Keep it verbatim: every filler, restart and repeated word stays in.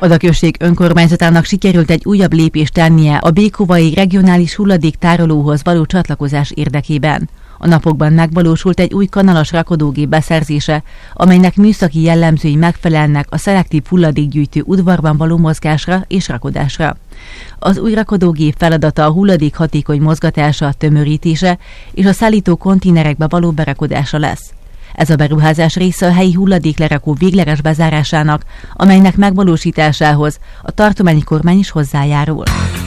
A község önkormányzatának sikerült egy újabb lépést tennie a békovai regionális hulladéktárolóhoz való csatlakozás érdekében. A napokban megvalósult egy új kanalas rakodógép beszerzése, amelynek műszaki jellemzői megfelelnek a szelektív hulladékgyűjtő udvarban való mozgásra és rakodásra. Az új rakodógép feladata a hulladék hatékony mozgatása, tömörítése és a szállító konténerekbe való berakodása lesz. Ez a beruházás része a helyi hulladéklerakó végleges bezárásának, amelynek megvalósításához a tartományi kormány is hozzájárul.